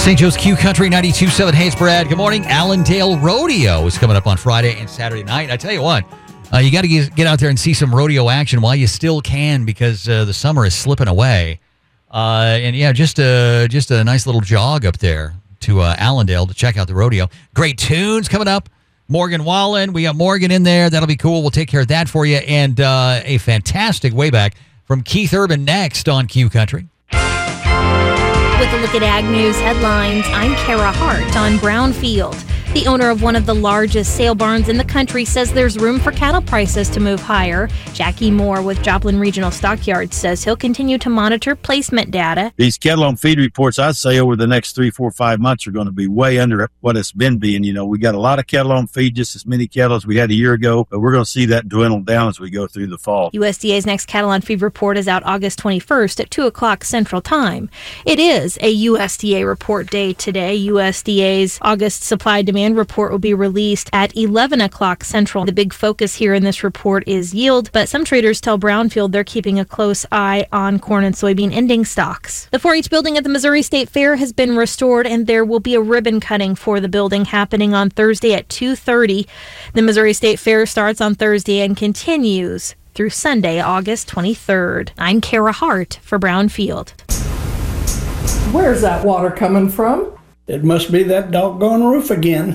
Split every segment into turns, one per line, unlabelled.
St. Joe's Q Country 92.7. Hey, it's Brad. Good morning. Allendale Rodeo is coming up on Friday and Saturday night. I tell you what, you got to get out there and see some rodeo action while you still can, because the summer is slipping away. And yeah, just a nice little jog up there to Allendale to check out the rodeo. Great tunes coming up. Morgan Wallen. We got Morgan in there. That'll be cool. We'll take care of that for you. And a fantastic way back from Keith Urban next on Q Country.
With a look at Ag News headlines, I'm Kara Hart on Brownfield. The owner of one of the largest sale barns in the country says there's room for cattle prices to move higher. Jackie Moore with Joplin Regional Stockyards says he'll continue to monitor placement data.
These cattle on feed reports, I'd say over the next 3, 4, 5 months are going to be way under what it's been being. You know, we got a lot of cattle on feed, just as many cattle as we had a year ago, but we're going to see that dwindle down as we go through the fall.
USDA's next cattle on feed report is out August 21st at 2 o'clock Central Time. It is a USDA report day today. USDA's August supply-demand report will be released at 11 o'clock Central. The big focus here in this report is yield, but some traders tell Brownfield they're keeping a close eye on corn and soybean ending stocks. The 4-H building at the Missouri State Fair has been restored, and there will be a ribbon cutting for the building happening on Thursday at 2:30. The Missouri State Fair starts on Thursday and continues through Sunday, August 23rd. I'm Kara Hart for Brownfield.
Where's that water coming from?
It must be that doggone roof again.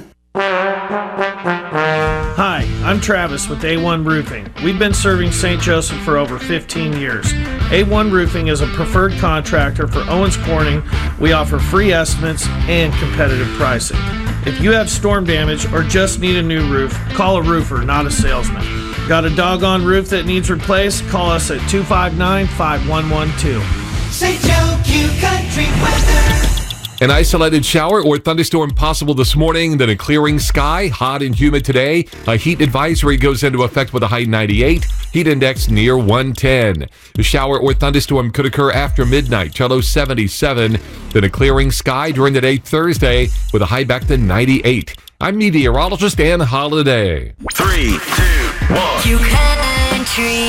Hi, I'm Travis with A1 Roofing. We've been serving St. Joseph for over 15 years. A1 Roofing is a preferred contractor for Owens Corning. We offer free estimates and competitive pricing. If you have storm damage or just need a new roof, call a roofer, not a salesman. Got a doggone roof that needs replaced? Call us at 259-5112.
St. Joe Q Country weather.
An isolated shower or thunderstorm possible this morning, then a clearing sky, hot and humid today. A heat advisory goes into effect with a high 98, heat index near 110. A shower or thunderstorm could occur after midnight, low 77. Then a clearing sky during the day Thursday with a high back to 98. I'm meteorologist Ann Holiday.
3, 2, 1. Q Country.